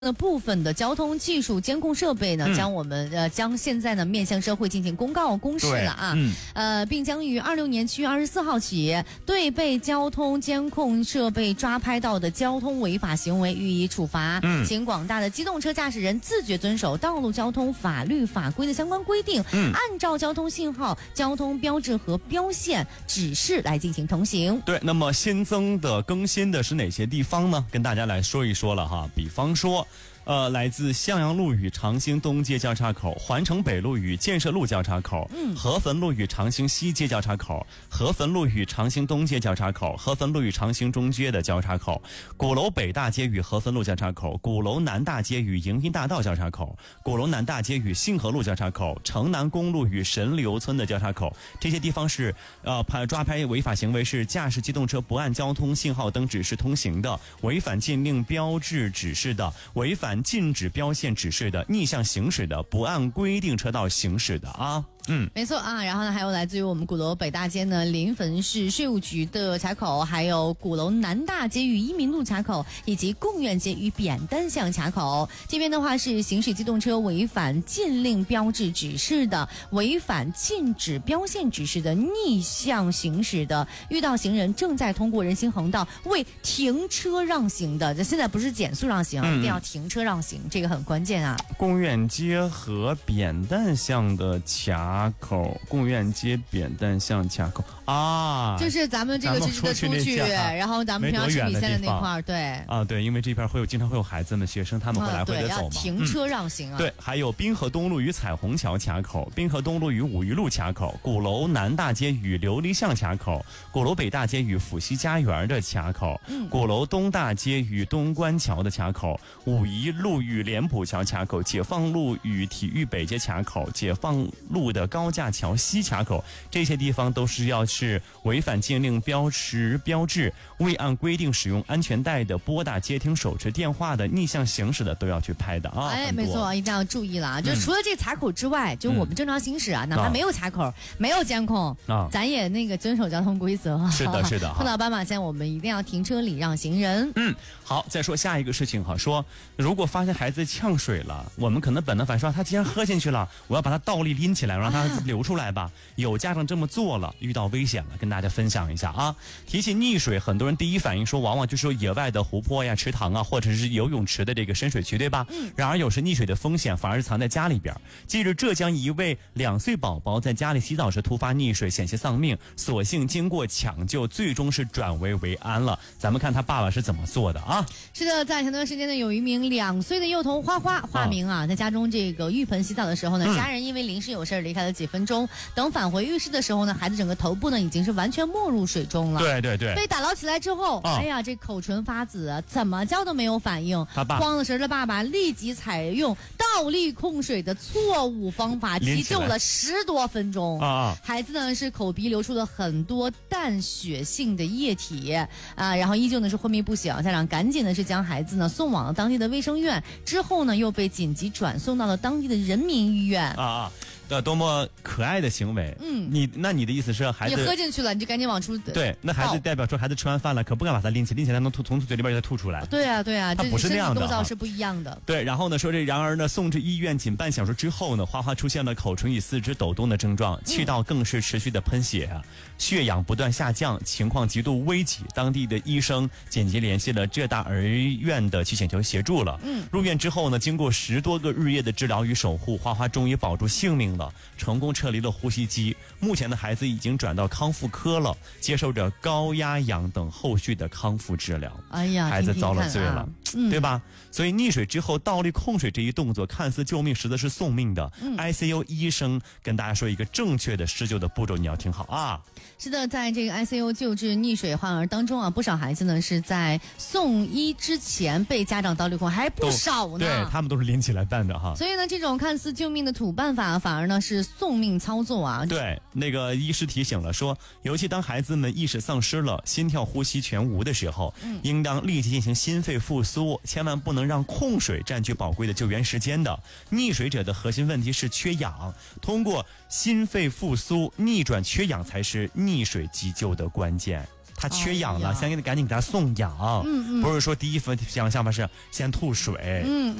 部分的交通技术监控设备呢，将现在呢面向社会进行公告公示了啊，并将于26年7月24号起，对被交通监控设备抓拍到的交通违法行为予以处罚。请广大的机动车驾驶人自觉遵守道路交通法律法规的相关规定，按照交通信号、交通标志和标线指示来进行通行。 对，那么新增的更新的是哪些地方呢？跟大家来说一说了哈，比方说。来自向阳路与长兴东街交叉口、环城北路与建设路交叉口、合汾路与长兴西街交叉口、合汾路与长兴东街交叉口、合汾路与长兴中街的交叉口、鼓楼北大街与合汾路交叉口、鼓楼南大街与迎宾大道交叉口、鼓楼南大街与信和路交叉口、城南公路与神流村的交叉口，这些地方是抓拍违法行为是驾驶机动车不按交通信号灯指示通行的，违反禁令标志指示的，违反禁止标线指示的，逆向行驶的，不按规定车道行驶的啊。 没错啊，然后呢，还有来自于我们鼓楼北大街呢临汾市税务局的卡口，还有鼓楼南大街与一民路卡口，以及贡院街与扁担巷卡口。这边的话是行驶机动车违反禁令标志指示的，违反禁止标线指示的，逆向行驶的，遇到行人正在通过人行横道未停车让行的，这现在不是减速让行，一定要停车让行，这个很关键啊。 贡院街和扁担巷的卡口，贡院街扁担巷卡口啊， 就是咱们这个就是的出去，然后咱们平常去比赛的那块儿，对啊，对，因为这边经常会有孩子们、学生他们会来回的走嘛， 停车让行啊。 对，还有滨河东路与彩虹桥卡口，滨河东路与五一路卡口，鼓楼南大街与琉璃巷卡口，鼓楼北大街与府西家园的卡口，鼓楼东大街与东关桥的卡口，五一路与莲浦桥卡口，解放路与体育北街卡口，解放路的高架桥西卡口，这些地方都是要是违反禁令标识标志，未按规定使用安全带的，拨打接听手持电话的，逆向行驶的都要去拍的啊。 没错，一定要注意了啊！就除了这卡口之外，就我们正常行驶啊，哪怕没有卡口、没有监控咱也那个遵守交通规则。 是的，是的。 碰到斑马线，我们一定要停车礼让行人。 好，再说下一个事情哈，说如果发现孩子呛水了，我们可能本能反应说他既然喝进去了，我要把他倒立拎起来，让他流出来吧。有家长这么做了，遇到危险了，跟大家分享一下啊。提起溺水，很多人第一反应说往往就是说野外的湖泊呀、池塘啊，或者是游泳池的这个深水区，对吧？然而有时溺水的风险反而是藏在家里边。近日浙江一位2岁宝宝在家里洗澡时突发溺水，险些丧命，所幸经过抢救，最终是转危为安了。咱们看他爸爸是怎么做的啊？ 是的，在前段时间呢，有一名2岁的幼童花花化名啊，在家中这个浴盆洗澡的时候呢，家人因为临时有事离开了几分钟，等返回浴室的时候呢，孩子整个头部呢已经是完全没入水中了。对对对，被打捞起来之后，哎呀，这口唇发紫啊，怎么叫都没有反应。慌了神的爸爸立即采用倒立控水的错误方法，急救了10多分钟。孩子呢是口鼻流出了很多淡血性的液体啊，然后依旧呢是昏迷不醒。家长赶紧呢是将孩子呢送往了当地的卫生院，之后呢又被紧急转送到了当地的人民医院。 多么可爱的行为！你的意思是孩子你喝进去了，你就赶紧往出。 对，那孩子代表说孩子吃完饭了，可不敢把它拎起来能从嘴里边再吐出来。 对啊， 它不是那样的， 动作是不一样的。 对，然后呢说然而呢送至医院仅半小时之后呢，花花出现了口唇与四肢抖动的症状，气道更是持续的喷血，血氧不断下降，情况极度危急。当地的医生紧急联系了浙大儿院的去请求协助了。入院之后呢，经过10多个日夜的治疗与守护，花花终于保住性命了，成功撤离了呼吸机。目前的孩子已经转到康复科了，接受着高压氧等后续的康复治疗。 哎呀， 孩子遭了罪了，对吧？所以溺水之后倒立控水这一动作看似救命，实则是送命的。ICU 医生跟大家说一个正确的施救的步骤，你要听好啊。 是的，在这个 ICU 救治溺水患儿当中啊，不少孩子呢是在送医之前被家长倒立控，还不少呢。 对，他们都是拎起来办的哈。 所以呢，这种看似救命的土办法，反而呢是送命操作啊。 对，那个医师提醒了说，尤其当孩子们意识丧失了、心跳呼吸全无的时候，应当立即进行心肺复苏，千万不能让控水占据宝贵的救援时间的。溺水者的核心问题是缺氧，通过心肺复苏逆转缺氧才是溺水急救的关键。 他缺氧了，赶紧给他送氧。不是说第一想法是先吐水。